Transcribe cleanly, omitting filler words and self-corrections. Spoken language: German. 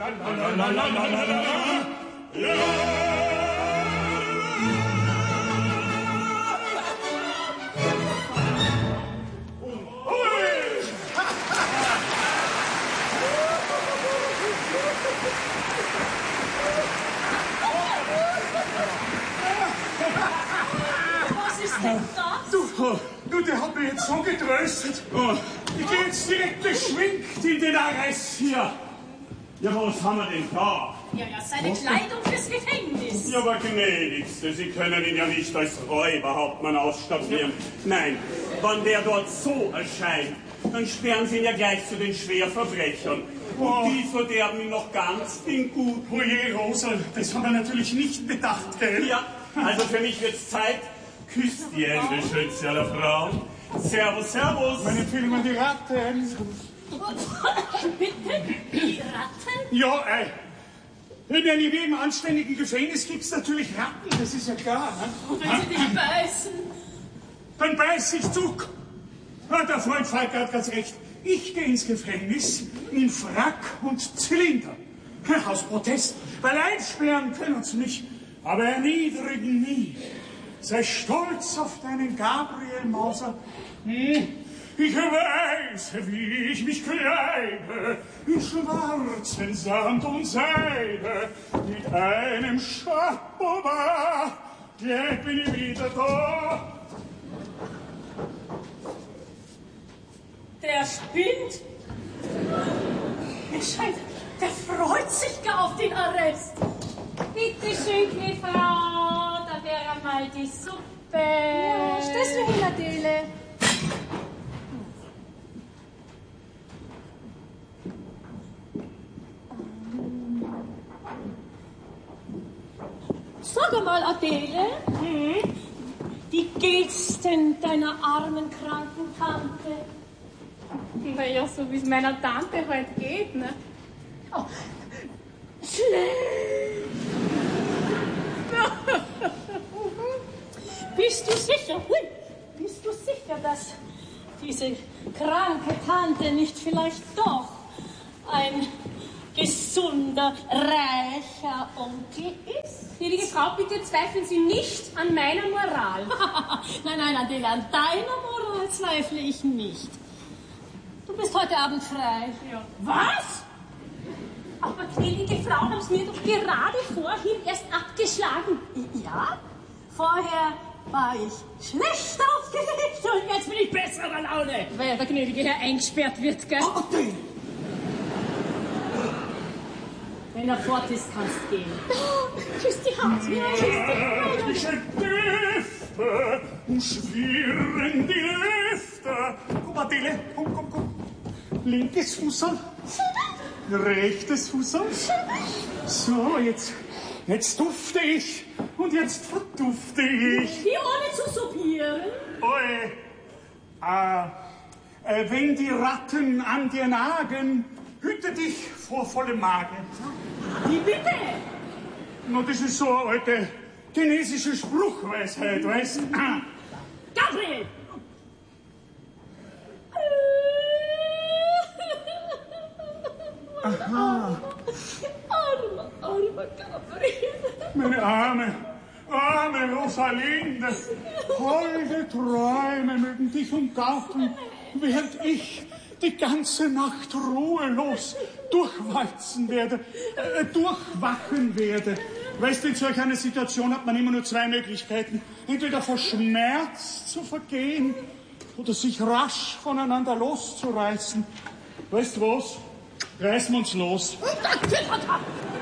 Was ist denn das? Du, der hat mich jetzt so getröstet. Ich gehe jetzt direkt beschwingt in den Arrest hier. Ja, was haben wir denn da? Ja, seine Kleidung fürs Gefängnis. Ja, aber gnädigste, Sie können ihn ja nicht als Räuberhauptmann ausstaffieren. Nein, wenn der dort so erscheint, dann sperren Sie ihn ja gleich zu den Schwerverbrechern. Und die verderben ihn noch ganz den Guten. Oje, Rosa, das haben wir natürlich nicht bedacht, gell? Ja, also für mich wird's Zeit. Küsst die Hände, Schütze aller Frauen. Servus, servus. Meine Empfehlung an die Ratten. Bitte? Die Ratten? Ja, in jedem anständigen Gefängnis gibt's natürlich Ratten, das ist ja klar. Ne? Und wenn sie dich beißen? Dann beiß ich zurück. Ja, der Freund Falk hat ganz recht. Ich gehe ins Gefängnis in Frack und Zylinder. Aus Protest, weil einsperren können sie mich, aber erniedrigen nie. Sei stolz auf deinen Gabriel Mauser. Ich weiß, wie ich mich kleide, in schwarzen Samt und Seide, mit einem Chapeau. Jetzt bin ich wieder da. Der spinnt. Es scheint, der freut sich gar auf den Arrest. Bitte schön, die Frau, da wäre mal die Suppe. Ja, stell's mir hin, Adele. Sag mal, Adele, wie geht's denn deiner armen, kranken Tante? Naja, so wie es meiner Tante halt geht, ne? Oh, schlecht. Bist du sicher, dass diese kranke Tante nicht vielleicht doch ein gesunder, reicher Onkel ist? Gnädige Frau, bitte zweifeln Sie nicht an meiner Moral. Nein, Adele, an deiner Moral zweifle ich nicht. Du bist heute Abend frei. Ja. Was? Aber gnädige Frau, haben Sie mir doch gerade vorhin erst abgeschlagen. Ja? Vorher war ich schlecht aufgelegt und jetzt bin ich besserer Laune. Weil der gnädige Herr eingesperrt wird, gell? Oh, Adele. Wenn er fort ist, kannst gehen. Küss die Hand. Ja, küss die Hand. Düfte umschwirren die Lüfte. Komm, Adele, komm. Linkes Fußerl. Rechtes Fußerl. So, jetzt dufte ich und jetzt verdufte ich. Wie ohne zu suppieren? Oi. Wenn die Ratten an dir nagen, hüte dich vor vollem Magen. Wie bitte? No, das ist so eine alte chinesische Spruchweisheit, weißt du? Gabriel! Aha. Armer Gabriel. Meine arme Rosalinde. Holde Träume mögen dich umgarten, während ich die ganze Nacht ruhelos durchwachen werde. Weißt du, in solch einer Situation hat man immer nur zwei Möglichkeiten. Entweder vor Schmerz zu vergehen oder sich rasch voneinander loszureißen. Weißt du was? Reißen wir uns los.